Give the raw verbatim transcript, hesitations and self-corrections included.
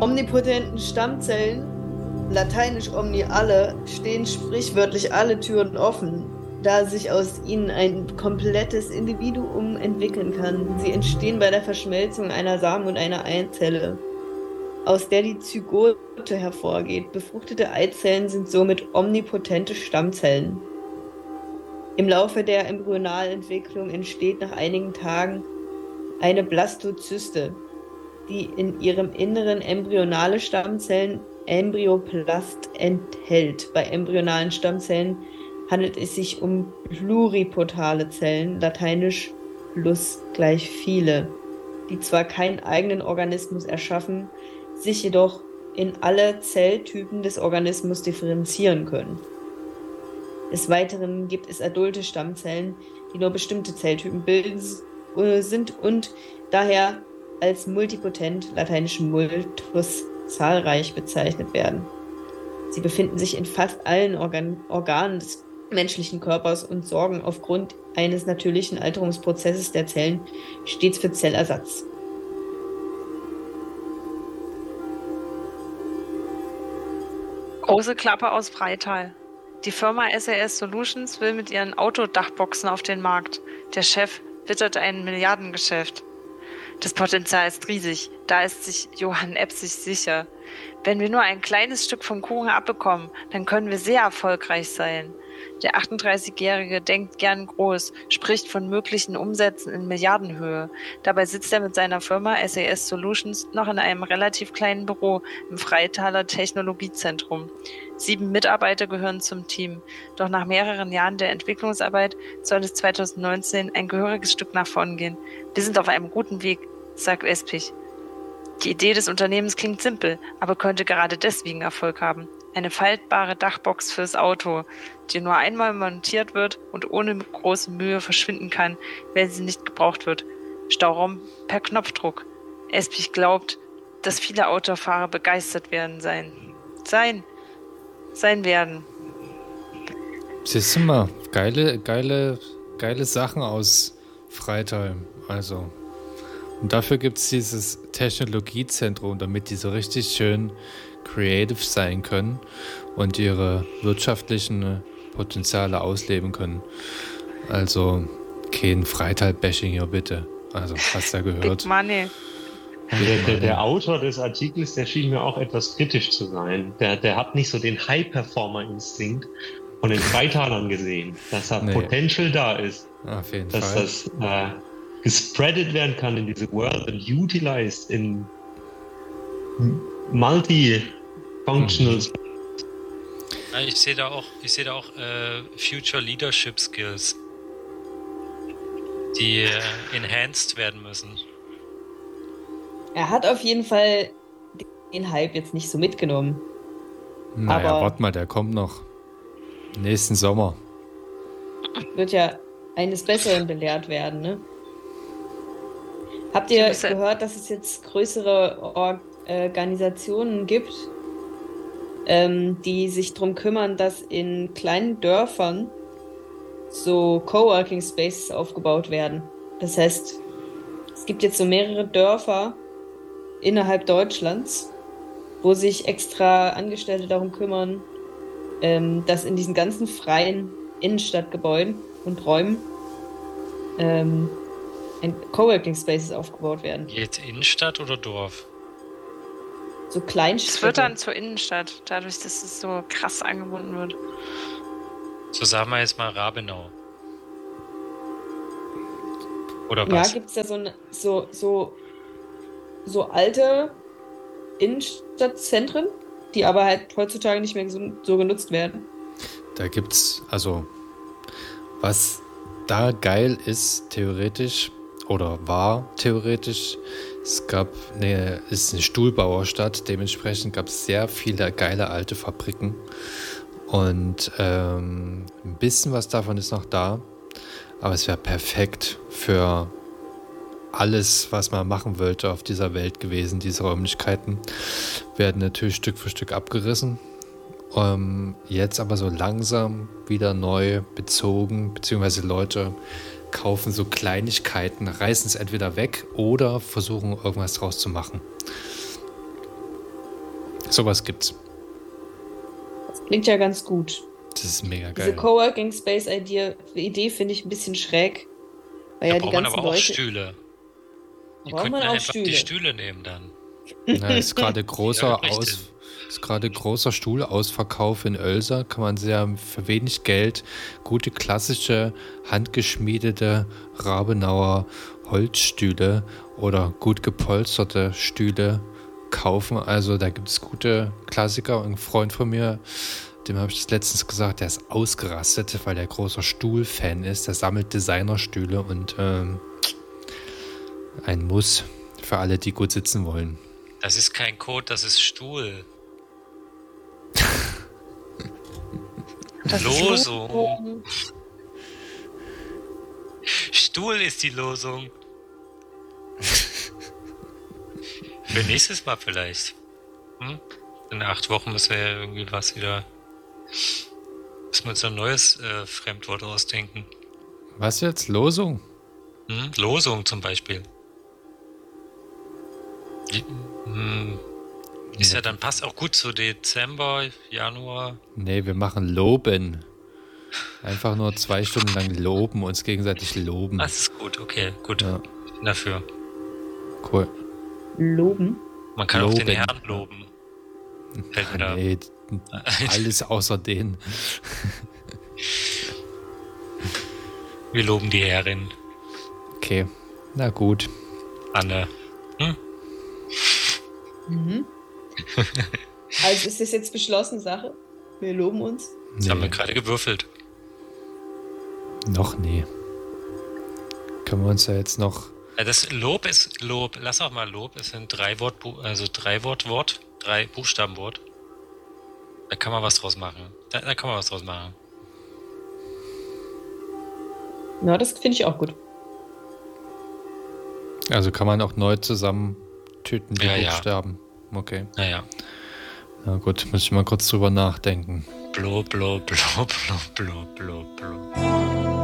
omnipotenten Stammzellen, lateinisch omni alle, stehen sprichwörtlich alle Türen offen, da sich aus ihnen ein komplettes Individuum entwickeln kann. Sie entstehen bei der Verschmelzung einer Samen- und einer Eizelle, aus der die Zygote hervorgeht. Befruchtete Eizellen sind somit omnipotente Stammzellen. Im Laufe der Embryonalentwicklung entsteht nach einigen Tagen eine Blastozyste, die in ihrem Inneren embryonale Stammzellen, Embryoplast, enthält. Bei embryonalen Stammzellen handelt es sich um pluripotale Zellen, lateinisch plus gleich viele, die zwar keinen eigenen Organismus erschaffen, sich jedoch in alle Zelltypen des Organismus differenzieren können. Des Weiteren gibt es adulte Stammzellen, die nur bestimmte Zelltypen bilden äh, sind und daher als multipotent, lateinisch multus, zahlreich bezeichnet werden. Sie befinden sich in fast allen Organ Organen des menschlichen Körpers und sorgen aufgrund eines natürlichen Alterungsprozesses der Zellen stets für Zellersatz. Große Klappe aus Freital. Die Firma S A S Solutions will mit ihren Autodachboxen auf den Markt. Der Chef wittert ein Milliardengeschäft. Das Potenzial ist riesig, da ist sich Johann Epsig sicher. Wenn wir nur ein kleines Stück vom Kuchen abbekommen, dann können wir sehr erfolgreich sein. Der achtunddreißigjährige denkt gern groß, spricht von möglichen Umsätzen in Milliardenhöhe. Dabei sitzt er mit seiner Firma S A S Solutions noch in einem relativ kleinen Büro im Freitaler Technologiezentrum. Sieben Mitarbeiter gehören zum Team. Doch nach mehreren Jahren der Entwicklungsarbeit soll es zweitausendneunzehn ein gehöriges Stück nach vorn gehen. Wir sind auf einem guten Weg, sagt Espich. Die Idee des Unternehmens klingt simpel, aber könnte gerade deswegen Erfolg haben. Eine faltbare Dachbox fürs Auto, die nur einmal montiert wird und ohne große Mühe verschwinden kann, wenn sie nicht gebraucht wird. Stauraum per Knopfdruck. Espich glaubt, dass viele Autofahrer begeistert werden sein. Sein. Sein werden. Siehst du mal, geile, geile, geile Sachen aus Freital. Also. Und dafür gibt es dieses Technologiezentrum, damit die so richtig schön creative sein können und ihre wirtschaftlichen Potenziale ausleben können. Also kein Freital-Bashing hier bitte. Also hast du ja gehört. Big Money. Der, der, der Autor des Artikels, der schien mir auch etwas kritisch zu sein. Der, der hat nicht so den High-Performer-Instinkt von den Freitalern gesehen, dass da nee. Potential da ist. Auf jeden dass Fall. das äh, gespreadet werden kann in diese World and utilized in multi-functionals. Mhm. Ja, ich sehe da auch, ich sehe da auch äh, Future Leadership Skills, die äh, enhanced werden müssen. Er hat auf jeden Fall den Hype jetzt nicht so mitgenommen. Naja, aber warte mal, der kommt noch. Nächsten Sommer. Wird ja eines Besseren belehrt werden, ne? Habt ihr gehört, dass es jetzt größere Or- Organisationen gibt, ähm, die sich darum kümmern, dass in kleinen Dörfern so Coworking Spaces aufgebaut werden? Das heißt, es gibt jetzt so mehrere Dörfer innerhalb Deutschlands, wo sich extra Angestellte darum kümmern, ähm, dass in diesen ganzen freien Innenstadtgebäuden und Räumen ähm, Coworking Spaces aufgebaut werden. Jetzt Innenstadt oder Dorf? So Kleinstädte. Es wird dann zur Innenstadt, dadurch, dass es so krass angebunden wird. So sagen wir jetzt mal Rabenau. Oder was? Ja, gibt es da so, eine, so, so, so alte Innenstadtzentren, die aber halt heutzutage nicht mehr so, so genutzt werden. Da gibt's, also, was da geil ist, theoretisch, oder war theoretisch, es gab eine, ist eine Stuhlbauerstadt, dementsprechend gab es sehr viele geile alte Fabriken und ähm, ein bisschen was davon ist noch da, aber es wäre perfekt für alles, was man machen wollte auf dieser Welt gewesen. Diese Räumlichkeiten werden natürlich Stück für Stück abgerissen, ähm, jetzt aber so langsam wieder neu bezogen, beziehungsweise Leute kaufen so Kleinigkeiten, reißen es entweder weg oder versuchen irgendwas draus zu machen. Sowas gibt's. Das klingt ja ganz gut. Das ist mega geil. Diese Coworking Space Idee, Idee finde ich ein bisschen schräg. Weil Da ja die braucht man ganzen aber auch Leute. Stühle. Die Braucht könnten man auch einfach Stühle. die Stühle nehmen dann. Ja, ist gerade großer Ja, richtig. Aus, ist gerade großer Stuhlausverkauf in Oelsa. Kann man sehr für wenig Geld gute klassische handgeschmiedete Rabenauer Holzstühle oder gut gepolsterte Stühle kaufen. Also da gibt es gute Klassiker. Ein Freund von mir, dem habe ich das letztens gesagt, der ist ausgerastet, weil der großer Stuhl-Fan ist. Der sammelt Designerstühle und ähm, ein Muss für alle, die gut sitzen wollen. Das ist kein Code, das ist Stuhl. Das ist Losung. Stuhl ist die Losung. Für nächstes Mal vielleicht. Hm? In acht Wochen müssen wir ja irgendwie was wieder. Müssen wir uns ein neues äh, Fremdwort ausdenken. Was jetzt? Losung? Hm? Losung zum Beispiel. Die, hm, ist ja dann passt auch gut zu Dezember, Januar. Nee, wir machen Loben. Einfach nur zwei Stunden lang loben, uns gegenseitig loben. Das ist gut, okay, gut. Ja. Ich bin dafür. Cool. Loben. Man kann auch den Loben. Herrn loben. Fällt mir da. Nee, alles außer den. Wir loben die Herrin. Okay, na gut. Anne. Hm? Mhm. Also ist das jetzt beschlossene Sache? Wir loben uns. Das haben wir Nee, gerade gewürfelt. noch nie. Können wir uns ja jetzt noch... Ja, das Lob ist Lob. Lass auch mal Lob. Es sind drei Wort, also drei Wort, Wort, drei Buchstabenwort. Da kann man was draus machen. Da, da kann man was draus machen. Ja, das finde ich auch gut. Also kann man auch neu zusammentüten, die Ja, ja. Buchstaben. Okay, Naja. na gut, muss ich mal kurz drüber nachdenken. Blo, blo, blo, blo, blo, blo, blo.